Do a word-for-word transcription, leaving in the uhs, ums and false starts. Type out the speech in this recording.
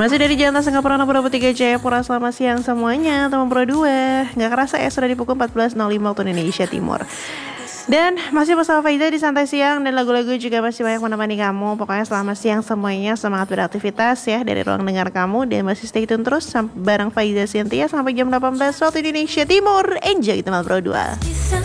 Masih dari Jantan Singapura nomor dua puluh tiga Jayapura. Selamat siang semuanya teman Pro dua. Gak kerasa ya sudah di pukul empat belas nol lima waktu Indonesia Timur. Dan masih bersama Faida di Santai Siang. Dan lagu-lagu juga masih banyak menemani kamu. Pokoknya selamat siang semuanya. Semangat beraktivitas ya dari ruang dengar kamu. Dan masih stay tune terus bareng Faida Cynthia sampai jam delapan belas waktu Indonesia Timur. Enjoy teman Pro dua.